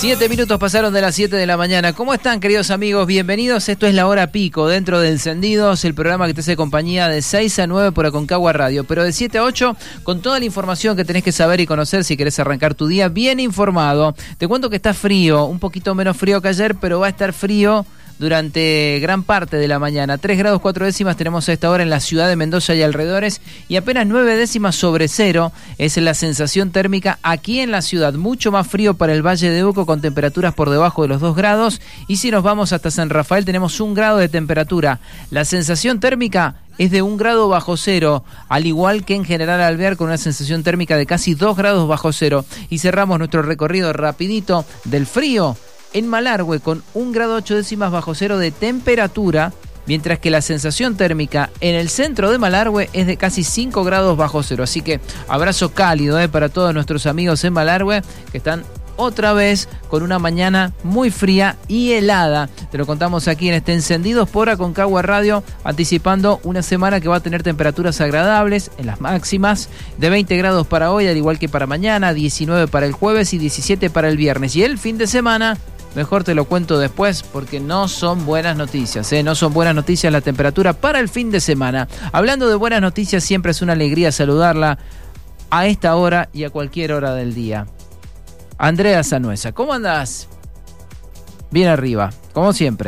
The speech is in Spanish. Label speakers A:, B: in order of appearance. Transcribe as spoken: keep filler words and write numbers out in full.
A: Siete minutos pasaron de las siete de la mañana. ¿Cómo están, queridos amigos? Bienvenidos. Esto es La Hora Pico, dentro de Encendidos, el programa que te hace compañía de seis a nueve por Aconcagua Radio. Pero de siete a ocho, con toda la información que tenés que saber y conocer si querés arrancar tu día bien informado. Te cuento que está frío, un poquito menos frío que ayer, pero va a estar frío durante gran parte de la mañana. tres grados cuatro décimas tenemos a esta hora en la ciudad de Mendoza y alrededores, y apenas nueve décimas sobre cero es la sensación térmica aquí en la ciudad. Mucho más frío para el Valle de Uco, con temperaturas por debajo de los dos grados, y si nos vamos hasta San Rafael tenemos un grado de temperatura. La sensación térmica es de un grado bajo cero, al igual que en General Alvear, con una sensación térmica de casi dos grados bajo cero. Y cerramos nuestro recorrido rapidito del frío en Malargüe con un grado ocho décimas bajo cero de temperatura, mientras que la sensación térmica en el centro de Malargüe es de casi cinco grados bajo cero. Así que abrazo cálido eh, para todos nuestros amigos en Malargüe, que están otra vez con una mañana muy fría y helada. Te lo contamos aquí en este Encendidos por Aconcagua Radio, anticipando una semana que va a tener temperaturas agradables en las máximas, de veinte grados para hoy, al igual que para mañana, diecinueve para el jueves y diecisiete para el viernes. Y el fin de semana, mejor te lo cuento después, porque no son buenas noticias, ¿eh? No son buenas noticias la temperatura para el fin de semana. Hablando de buenas noticias, siempre es una alegría saludarla a esta hora y a cualquier hora del día. Andrea Sanuesa, ¿cómo andás? Bien arriba, como siempre.